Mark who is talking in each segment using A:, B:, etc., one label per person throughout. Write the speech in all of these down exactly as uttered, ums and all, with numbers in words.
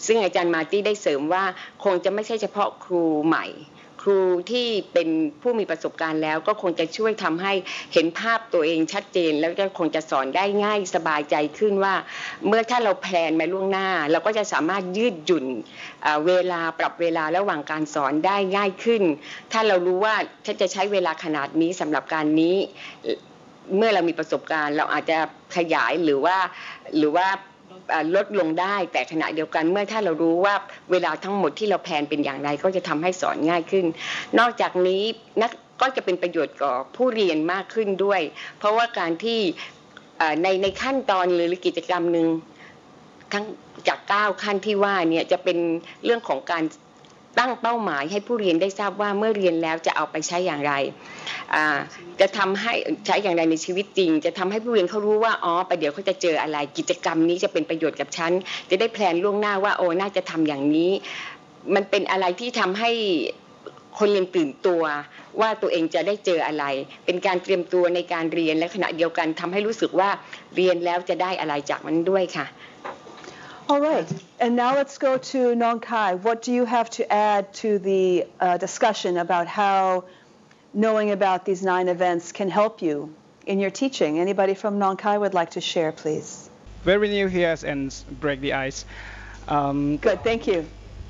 A: ซึ่งอาจารย์มาร์ตี้ได้เสริมว่าคงจะไม่ใช่เฉพาะครูใหม่ครูที่เป็นผู้มีประสบการณ์แล้วก็คงจะช่วยทำให้เห็นภาพตัวเองชัดเจนแล้วก็คงจะสอนได้ง่ายสบายใจขึ้นว่าเมื่อถ้าเราแพลนมาล่วงหน้าเราก็จะสามารถยืดหยุ่นเวลาปรับเวลาระหว่างการสอนได้ง่ายขึ้นถ้าเรารู้ว่าถ้าจะใช้เวลาขนาดนี้สำหรับการนี้เมื่อเรามีประสบการณ์เราอาจจะขยายหรือว่าหรือว่าลดลงได้แต่ขณะเดียวกันเมื่อถ้าเรารู้ว่าเวลาทั้งหมดที่เราแพลนเป็นอย่างไรก็จะทำให้สอนง่ายขึ้นนอกจากนี้นักก็จะเป็นประโยชน์กับผู้เรียนมากขึ้นด้วยเพราะว่าการที่ในในขั้นตอนหรือกิจกรรมหนึ่งทั้งจากเก้าขั้นที่ว่าเนี่ยจะเป็นเรื่องของการตั้งเป้าหมายให้ผู้เรียนได้ทราบว่าเมื่อเรียนแล้วจะเอาไปใช้อย่างไรจะทำให้ใช้อย่างไรในชีวิตจริงจะทำให้ผู้เรียนเขารู้ว่าอ๋อไปเดี๋ยวเขาจะเจออะไรกิจกรรมนี้จะเป็นประโยชน์กับฉันจะได้แพลนล่วงหน้าว่าโอ้น่าจะทำอย่างนี้มันเป็นอะไรที่ทำให้คนเรียนตื่นตัวว่าตัวเองจะได้เจออะไรเป็นการเตรียมตัวในการเรียนและขณะเดียวกันทำให้รู้สึกว่าเรียนแล้วจะได้อะไรจากมันด้วยค่ะ
B: All right, and now let's go to Nong Khai. What do you have to add to the uh, discussion about how knowing about these nine events can help you in your teaching? Anybody from Nong Khai would like to share, please?
C: Very new here and break the ice. Um,
B: Good, thank you.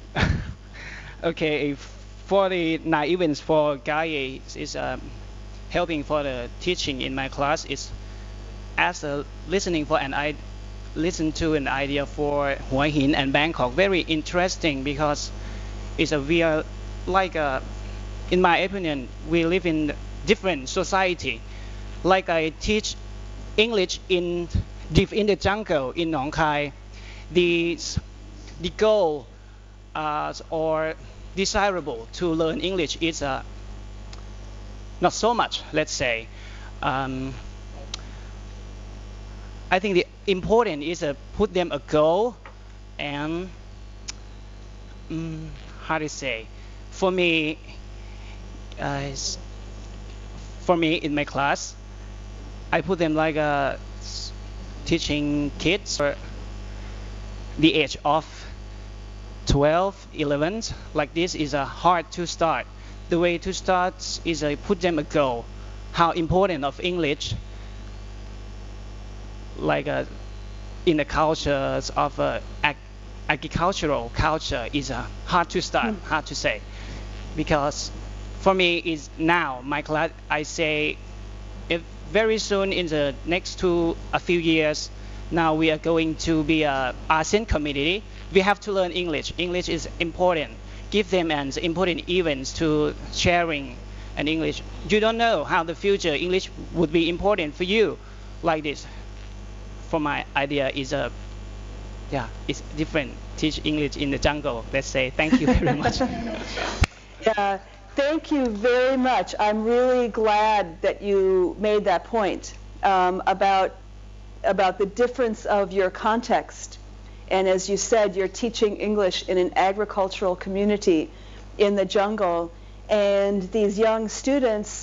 C: Okay, for the nine events for Gaye is um, helping for the teaching in my class is as a listening for an idea. Listen to an idea for Hua Hin and Bangkok. Very interesting because it's a we are like a, in my opinion, we live in different society. Like I teach English in in the jungle in Nong Khai. The the goal uh, or desirable to learn English is uh, not so much. Let's say. Um, I think the important is to put them a goal and um, how to say for me uh, for me in my class I put them like uh, teaching kids for the age of twelve, eleven like this is uh, hard to start. The way to start is uh, put them a goal how important of English like uh, in the cultures of uh, ag agricultural culture is uh, hard to start, mm. hard to say, because for me is now my class. I say, if very soon in the next two a few years, now we are going to be a ASEAN community. We have to learn English. English is important. Give them an important events to sharing an English. You don't know how the future English would be important for you, like this. For my idea is a, yeah, it's different. Teach English in the jungle. Let's say. Thank you very much.
B: Yeah, thank you very much. I'm really glad that you made that point um, about about the difference of your context. And as you said, you're teaching English in an agricultural community in the jungle, and these young students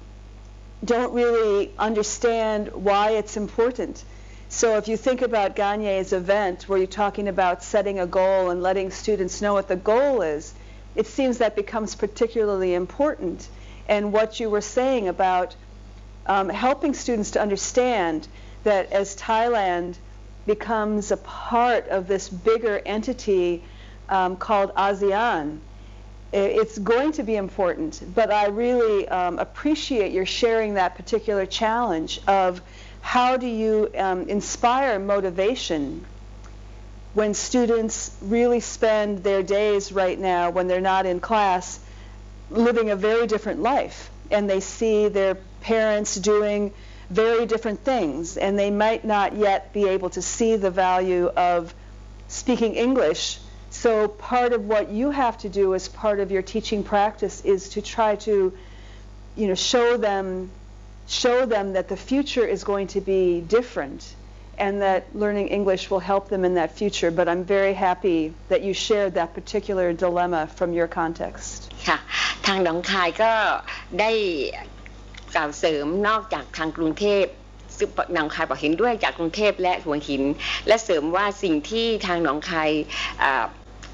B: don't really understand why it's important. So if you think about Ganye's event where you're talking about setting a goal and letting students know what the goal is, it seems that becomes particularly important. And what you were saying about um, helping students to understand that as Thailand becomes a part of this bigger entity um, called ASEAN, it's going to be important. But I really um, appreciate your sharing that particular challenge of how do you um, inspire motivation when students really spend their days right now when they're not in class living a very different life, and they see their parents doing very different things, and they might not yet be able to see the value of speaking English. So part of what you have to do as part of your teaching practice is to try to, you know, show them show them that the future is going to be different and that learning English will help them in that future. But I'm very happy that you shared that particular dilemma from your context.
A: ค่ะทางหนองคายก็ได้กล่าวเสริมนอกจากทางกรุงเทพซึ่งหนองคายบอกเห็นด้วยจากกรุงเทพและหัวหินและเสริมว่าสิ่งที่ทางหนองคาย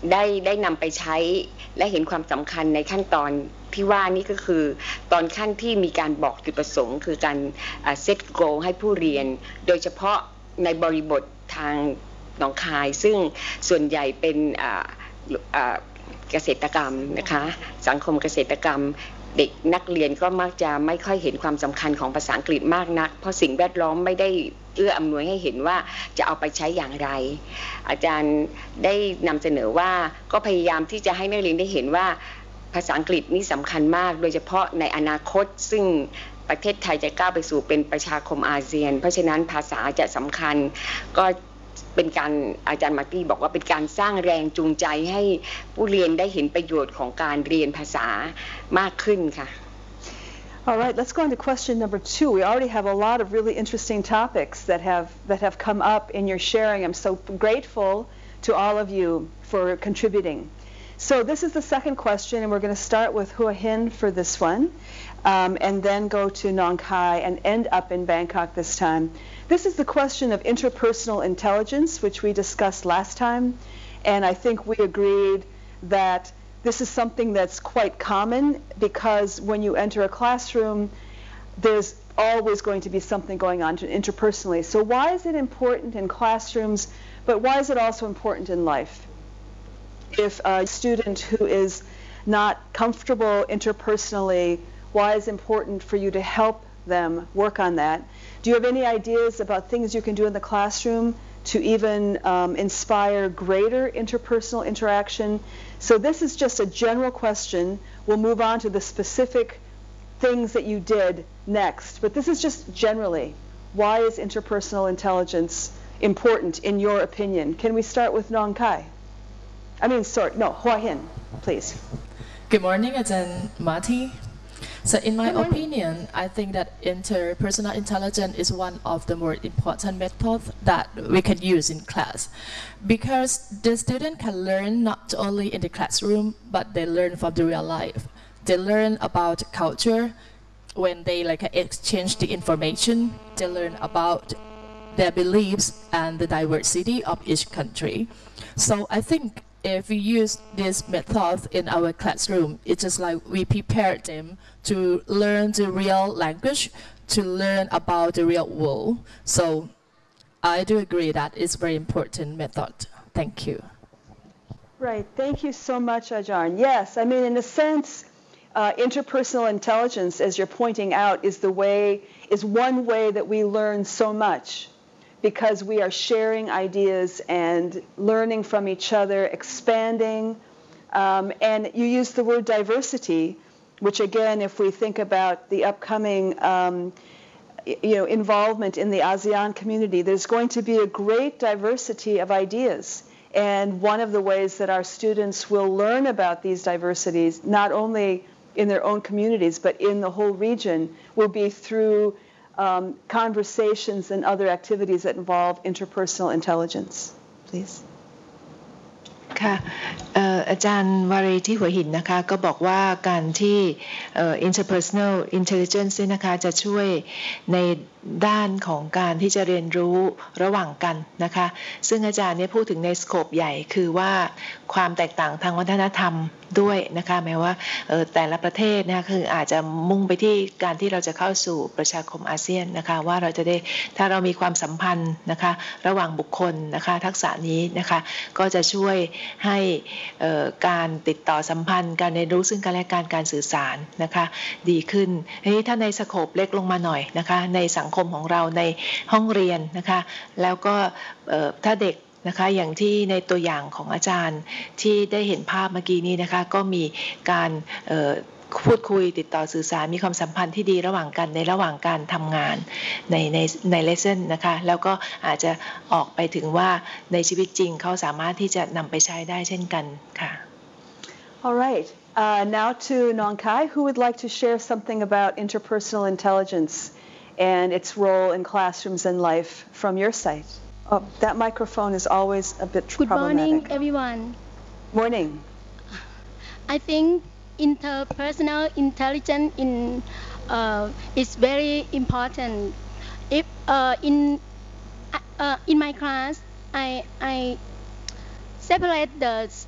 A: ได้ได้นำไปใช้และเห็นความสำคัญในขั้นตอนที่ว่านี่ก็คือตอนขั้นที่มีการบอกจุดประสงค์คือการเซตโกลให้ผู้เรียนโดยเฉพาะในบริบททางหนองคายซึ่งส่วนใหญ่เป็นเกษตรกรรมนะคะสังคมเกษตรกรรมเด็กนักเรียนก็มักจะไม่ค่อยเห็นความสำคัญของภาษาอังกฤษมากนักเพราะสิ่งแวดล้อมไม่ได้เอื้ออำนวยให้เห็นว่าจะเอาไปใช้อย่างไรอาจารย์ได้นำเสนอว่าก็พยายามที่จะให้นักเรียนได้เห็นว่าภาษาอังกฤษนี่สำคัญมากโดยเฉพาะในอนาคตซึ่งประเทศไทยจะก้าวไปสู่เป็นประชาคมอาเซียนเพราะฉะนั้นภาษาจะสำคัญก็เป็นการอาจารย์มาร์ตี้บอกว่าเป็นการสร้างแรงจูงใจให้ผู้เรียนได้เห็นประโยชน์ของการเรียนภาษามากขึ้นค่ะ
B: All right, let's go on to question number two. We already have a lot of really interesting topics that have that have come up in your sharing. I'm so grateful to all of you for contributing. So this is the second question, and we're going to start with Hua Hin for this one, um, and then go to Nong Khai and end up in Bangkok this time. This is the question of interpersonal intelligence, which we discussed last time, and I think we agreed that this is something that's quite common because when you enter a classroom, there's always going to be something going on interpersonally. So why is it important in classrooms, but why is it also important in life? If a student who is not comfortable interpersonally, why is it important for you to help them work on that? Do you have any ideas about things you can do in the classroom to even um, inspire greater interpersonal interaction? So this is just a general question. We'll move on to the specific things that you did next. But this is just generally, why is interpersonal intelligence important in your opinion? Can we start with Nong Khai? I mean, sorry, no, Hua Hin, please.
D: Good morning, Ajahn Marty. So in my opinion, I think that interpersonal intelligence is one of the more important methods that we can use in class because the student can learn not only in the classroom, but they learn from the real life. They learn about culture when they like exchange the information. They learn about their beliefs and the diversity of each country. So I think if we use this method in our classroom, it's just like we prepare them to learn the real language, to learn about the real world. So I do agree that it's a very important method. Thank you.
B: Right. Thank you so much, Ajahn. Yes, I mean, in a sense, uh, interpersonal intelligence, as you're pointing out, is the way, is one way that we learn so much, because we are sharing ideas and learning from each other, expanding. Um, and you use the word diversity, which again, if we think about the upcoming um, you know, involvement in the ASEAN community, there's going to be a great diversity of ideas. And one of the ways that our students will learn about these diversities, not only in their own communities, but in the whole region, will be through Um, conversations and other activities that involve interpersonal intelligence. Please.
E: ค่ะอาจารย์วารีที่หัวหินนะคะก็บอกว่าการที่ interpersonal intelligence นะคะจะช่วยในด้านของการที่จะเรียนรู้ระหว่างกันนะคะซึ่งอาจารย์เนี่ยพูดถึงในสโคปใหญ่คือว่าความแตกต่างทางวัฒนธรรมด้วยนะคะแม้ว่าแต่ละประเทศนะคะคืออาจจะมุ่งไปที่การที่เราจะเข้าสู่ประชาคมอาเซียนนะคะว่าเราจะได้ถ้าเรามีความสัมพันธ์นะคะระหว่างบุคคลนะคะทักษะนี้นะคะก็จะช่วยให้การติดต่อสัมพันธ์การเรียนรู้ซึ่งกันและกันการสื่อสารนะคะดีขึ้นทีนี้ถ้าในสโคปเล็กลงมาหน่อยนะคะในสังคมของเราในห้องเรียนนะคะแล้วก็ถ้าเด็กนะคะอย่างที่ในตัวอย่างของอาจารย์ที่ได้เห็นภาพเมื่อกี้นี้นะคะก็มีการพูดคุยติดต่อสื่อสารมีความสัมพันธ์ที่ดีระหว่างกันในระหว่างการทำงานในในในเลเซ่นนะคะแล้วก็อาจจะออกไปถึงว่าในชีวิตจริงเขาสามารถที่จะนำไปใช้ได้เช่นกันค่ะ
B: All right. Uh, now to Nong Khai, who would like to share something about interpersonal intelligence and its role in classrooms and life from your side. Oh, that microphone is always a bit
F: Good
B: problematic.
F: Good morning, everyone.
B: Morning.
F: I think interpersonal intelligence in, uh, is very important. If uh, in uh, in my class, I I separate the